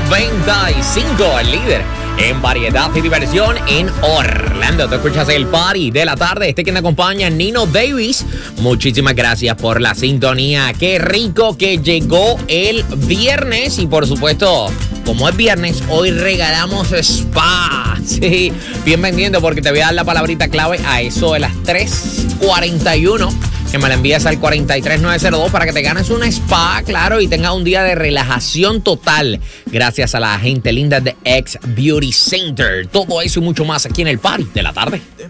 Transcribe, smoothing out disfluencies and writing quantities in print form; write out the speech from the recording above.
95, el líder en variedad y diversión en Orlando. Tú escuchas el party de la tarde. Quien te acompaña, Nino Davis. Muchísimas gracias por la sintonía. Qué rico que llegó el viernes. Y por supuesto, como es viernes, hoy regalamos spa. Sí, bien pendiente porque te voy a dar la palabrita clave a eso de las 3:41. Que me la envías al 43902 para que te ganes un spa, claro, y tengas un día de relajación total. Gracias a la gente linda de X Beauty Center. Todo eso y mucho más aquí en el party de la tarde.